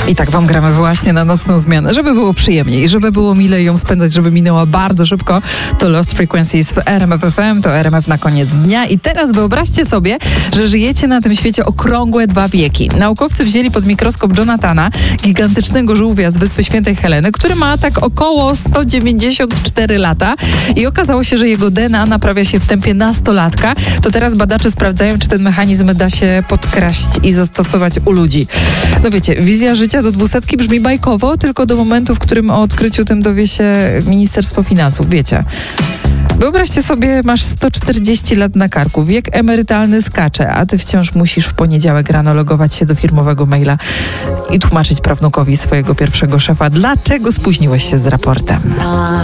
I tak wam gramy właśnie na nocną zmianę, żeby było przyjemniej, żeby było milej ją spędzać, żeby minęła bardzo szybko. To Lost Frequencies w RMF FM, to RMF na koniec dnia. I teraz wyobraźcie sobie, że żyjecie na tym świecie okrągłe 2 wieki. Naukowcy wzięli pod mikroskop Jonathana, gigantycznego żółwia z Wyspy Świętej Heleny, który ma tak około 194 lata i okazało się, że jego DNA naprawia się w tempie nastolatka. To teraz badacze sprawdzają, czy ten mechanizm da się podkraść i zastosować u ludzi. No wiecie, wizja życia do 200 brzmi bajkowo, tylko do momentu, w którym o odkryciu tym dowie się Ministerstwo Finansów, wiecie. Wyobraźcie sobie, masz 140 lat na karku, wiek emerytalny skacze, a ty wciąż musisz w poniedziałek rano logować się do firmowego maila i tłumaczyć prawnukowi swojego pierwszego szefa, dlaczego spóźniłeś się z raportem.